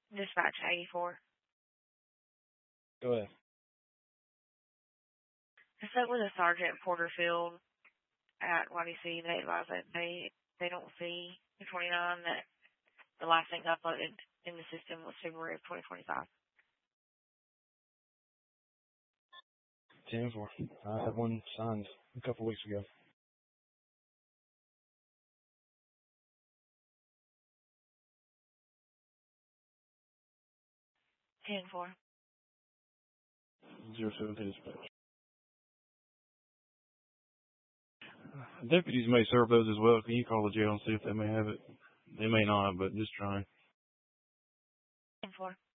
Dispatch 84. Go ahead. I spoke with a sergeant in Porterfield at YDC. They advised that they don't see the 29, that the last thing uploaded in the system was February of 2025. 10-4. I had one signed a couple weeks ago. Ten four. 017 dispatch. Deputies may serve those as well. Can you call the jail and see if they may have it? They may not, but just try. 10-4.